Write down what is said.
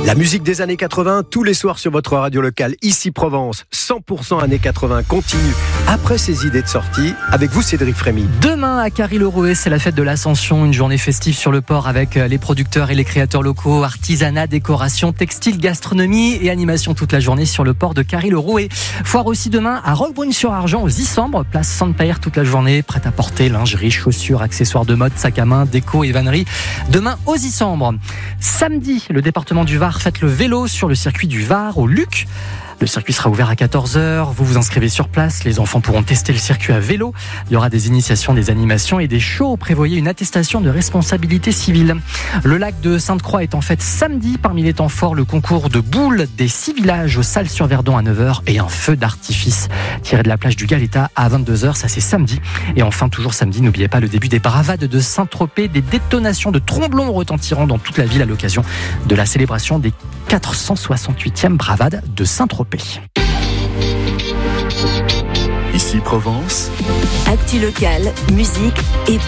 La musique des années 80, tous les soirs sur votre radio locale, ici Provence, 100% années 80 continue après ses idées de sortie. Avec vous, Cédric Frémy. Demain, à Carry-le-Rouet, c'est la fête de l'Ascension, une journée festive sur le port avec les producteurs et les créateurs locaux, artisanat, décoration, textile, gastronomie et animation toute la journée sur le port de Carry-le-Rouet. Foire aussi demain à Roquebrune-sur-Argent, aux Isambres, place Sainte-Paire toute la journée, prête à porter, lingerie, chaussures, accessoires de mode, sac à main, déco et vannerie. Demain aux Isambres. Samedi, le département du Var faites le vélo sur le circuit du Var au Luc. Le circuit sera ouvert à 14h, vous vous inscrivez sur place, les enfants pourront tester le circuit à vélo. Il y aura des initiations, des animations et des shows. Prévoyez une attestation de responsabilité civile. Le lac de Sainte-Croix est en fête samedi. Parmi les temps forts, le concours de boules des 6 villages au Salles-sur-Verdon à 9h et un feu d'artifice tiré de la plage du Galetas à 22h, ça c'est samedi. Et enfin, toujours samedi, n'oubliez pas le début des bravades de Saint-Tropez, des détonations de tromblons retentiront dans toute la ville à l'occasion de la célébration des 468e bravades de Saint-Tropez. Ici Provence. Actu locale, musique et